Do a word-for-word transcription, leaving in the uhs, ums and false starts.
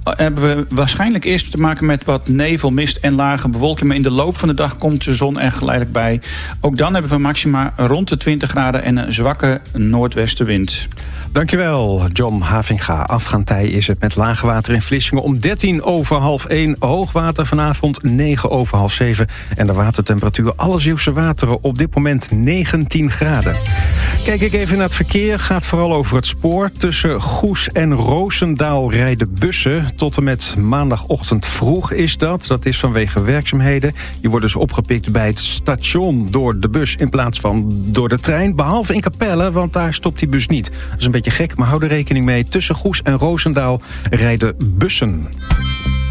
hebben we waarschijnlijk eerst te maken met wat nevel, mist en lage bewolking. Maar in de loop van de dag komt de zon er geleidelijk bij. Ook dan hebben we maxima rond de twintig graden en een zwakke noordwestenwind. Dankjewel, John Havinga. Afgaantij is het met laagwater in Vlissingen om dertien over half één. Hoogwater vanavond negen over half zeven. En de watertemperatuur alle Zeeuwse wateren op dit moment negentien graden. Kijk ik even naar het verkeer. Gaat vooral over het spoor. Tussen Goes en Roosendaal rijden bussen. Tot en met maandagochtend vroeg is dat. Dat is vanwege werkzaamheden. Je wordt dus opgepikt bij het station door de bus in plaats van door de trein. Behalve in Capelle, want daar stopt die bus niet. Dat is een beetje gek, maar hou er rekening mee. Tussen Goes en Roosendaal rijden bussen.